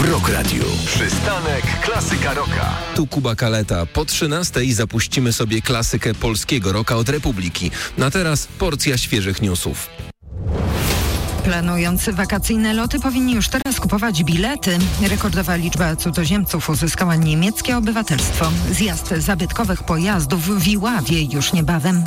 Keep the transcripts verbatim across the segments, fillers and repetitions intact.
Rock Radio. Przystanek Klasyka Rocka. Tu Kuba Kaleta. Po trzynastej zapuścimy sobie klasykę polskiego rocka od Republiki. Na teraz porcja świeżych newsów. Planujący wakacyjne loty powinni już teraz kupować bilety. Rekordowa liczba cudzoziemców uzyskała niemieckie obywatelstwo. Zjazd zabytkowych pojazdów w Iławie już niebawem.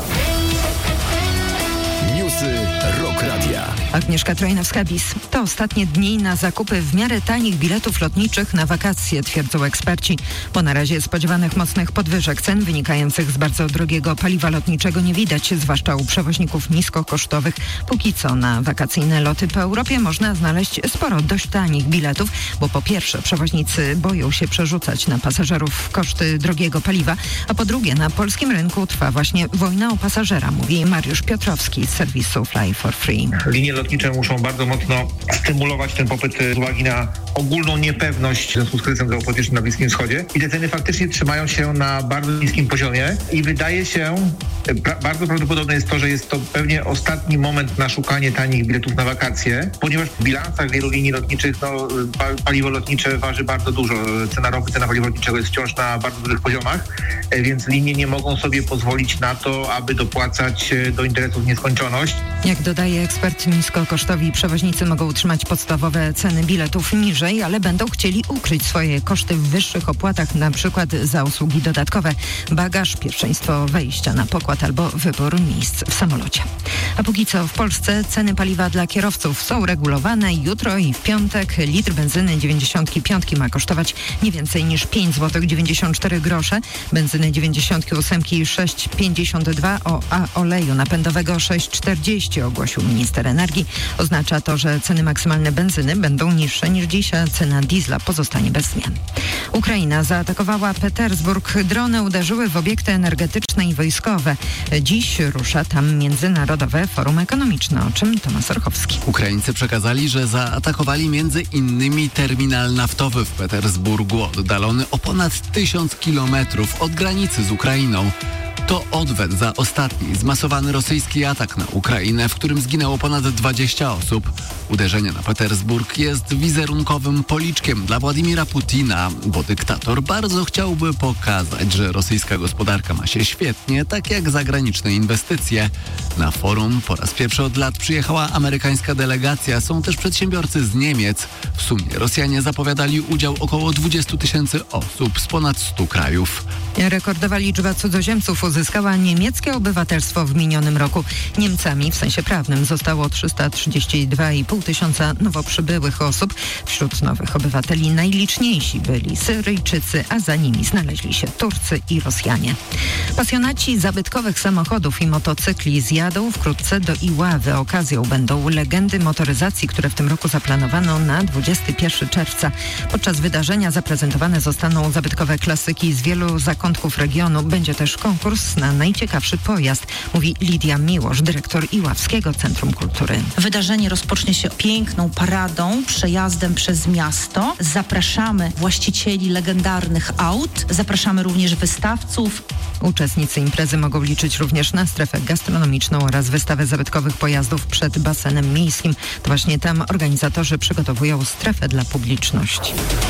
Newsy Rock Radia. Agnieszka Trojnowska-Bis. To ostatnie dni na zakupy w miarę tanich biletów lotniczych na wakacje, twierdzą eksperci. Bo na razie spodziewanych mocnych podwyżek cen wynikających z bardzo drogiego paliwa lotniczego nie widać, zwłaszcza u przewoźników niskokosztowych. Póki co na wakacyjne loty po Europie można znaleźć sporo dość tanich biletów, bo po pierwsze przewoźnicy boją się przerzucać na pasażerów koszty drogiego paliwa, a po drugie na polskim rynku trwa właśnie wojna o pasażera, mówi Mariusz Piotrowski z serwisu Fly for Free. Linie lotnicze muszą bardzo mocno stymulować ten popyt z uwagi na ogólną niepewność w związku z kryzysem geopolitycznym na Bliskim Wschodzie i te ceny faktycznie trzymają się na bardzo niskim poziomie i wydaje się, pra- bardzo prawdopodobne jest to, że jest to pewnie ostatni moment na szukanie tanich biletów na wakacje, ponieważ w bilansach wielu linii lotniczych no, pa- paliwo lotnicze waży bardzo dużo. Cena ropy, cena paliwa lotniczego jest wciąż na bardzo dużych poziomach, więc linie nie mogą sobie pozwolić na to, aby dopłacać do interesów w nieskończoność. Jak dodaje ekspert, niskokosztowi przewoźnicy mogą utrzymać podstawowe ceny biletów niżej, ale będą chcieli ukryć swoje koszty w wyższych opłatach, na przykład za usługi dodatkowe, bagaż, pierwszeństwo wejścia na pokład albo wybór miejsc w samolocie. A póki co w Polsce ceny paliwa dla kierowców są regulowane. Jutro i w piątek litr benzyny dziewięćdziesiąt pięć ma kosztować nie więcej niż pięć złotych dziewięćdziesiąt cztery grosze, benzyny dziewięćdziesiąt osiem sześć pięćdziesiąt dwa, a oleju napędowego sześć czterdzieści, ogłosił minister energii. Oznacza to, że ceny maksymalne benzyny będą niższe niż dziś, a cena diesla pozostanie bez zmian. Ukraina zaatakowała Petersburg. Drony uderzyły w obiekty energetyczne i wojskowe. Dziś rusza tam Międzynarodowe Forum Ekonomiczne, o czym Tomasz Orchowski. Ukraińcy przekazali, że zaatakowali między innymi terminal naftowy w Petersburgu, oddalony o ponad tysiąc kilometrów od granicy z Ukrainą. To odwet za ostatni zmasowany rosyjski atak na Ukrainę, w którym zginęło ponad dwadzieścia osób. Uderzenie na Petersburg jest wizerunkowym policzkiem dla Władimira Putina, bo dyktator bardzo chciałby pokazać, że rosyjska gospodarka ma się świetnie, tak jak zagraniczne inwestycje. Na forum po raz pierwszy od lat przyjechała amerykańska delegacja, są też przedsiębiorcy z Niemiec. W sumie Rosjanie zapowiadali udział około dwudziestu tysięcy osób z ponad stu krajów. Rekordowa liczba cudzoziemców uzyskała niemieckie obywatelstwo w minionym roku. Niemcami w sensie prawnym zostało trzysta trzydzieści dwa i pół tysiąca nowo przybyłych osób. Wśród nowych obywateli najliczniejsi byli Syryjczycy, a za nimi znaleźli się Turcy i Rosjanie. Pasjonaci zabytkowych samochodów i motocykli zjadą wkrótce do Iławy. Okazją będą legendy motoryzacji, które w tym roku zaplanowano na dwudziestego pierwszego czerwca. Podczas wydarzenia zaprezentowane zostaną zabytkowe klasyki z wielu zakątków regionu. Będzie też konkurs na najciekawszy pojazd, mówi Lidia Miłosz, dyrektor Iławskiego Centrum Kultury. Wydarzenie rozpocznie się piękną paradą, przejazdem przez miasto. Zapraszamy właścicieli legendarnych aut, zapraszamy również wystawców. Uczestnicy imprezy mogą liczyć również na strefę gastronomiczną oraz wystawę zabytkowych pojazdów przed basenem miejskim. To właśnie tam organizatorzy przygotowują strefę dla publiczności.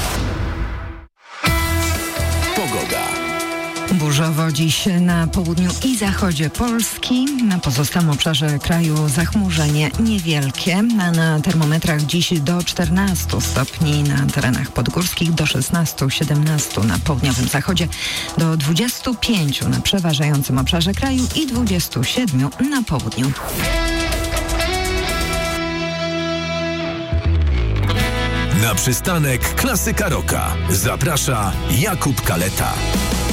Burzowo dziś na południu i zachodzie Polski. Na pozostałym obszarze kraju zachmurzenie niewielkie, a na termometrach dziś do czternastu stopni na terenach podgórskich, do szesnastu siedemnastu na południowym zachodzie, do dwudziestu pięciu na przeważającym obszarze kraju i dwudziestu siedmiu na południu. Na przystanek Klasyka Rocka zaprasza Jakub Kaleta.